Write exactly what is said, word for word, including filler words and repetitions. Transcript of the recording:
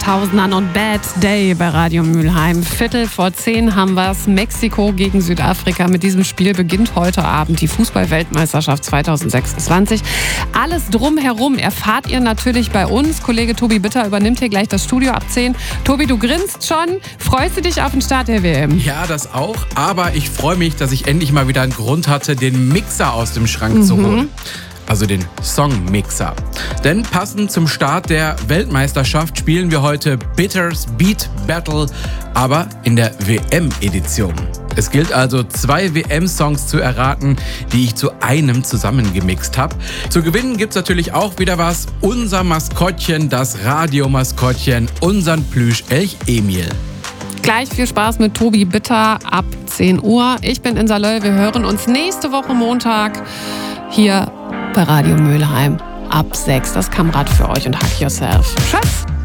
Tausendern und Bad Day bei Radio Mülheim. Viertel vor zehn haben wir es. Mexiko gegen Südafrika. Mit diesem Spiel beginnt heute Abend die Fußball-Weltmeisterschaft zwanzig sechsundzwanzig. Alles drumherum erfahrt ihr natürlich bei uns. Kollege Tobi Bitter übernimmt hier gleich das Studio ab zehn. Tobi, du grinst schon. Freust du dich auf den Start der W M? Ja, das auch. Aber ich freue mich, dass ich endlich mal wieder einen Grund hatte, den Mixer aus dem Schrank mhm. zu holen. Also den Songmixer. Denn passend zum Start der Weltmeisterschaft spielen wir heute Bitters Beat Battle, aber in der W M-Edition. Es gilt also, zwei W M-Songs zu erraten, die ich zu einem zusammengemixt habe. Zu gewinnen gibt's natürlich auch wieder was. Unser Maskottchen, das Radiomaskottchen, unseren Plüsch-Elch Emil. Gleich viel Spaß mit Tobi Bitter ab zehn Uhr. Ich bin Insa Löll. Wir hören uns nächste Woche Montag hier bei Radio Mülheim ab sechs. Das Kamerad für euch und Hack Yourself. Tschüss!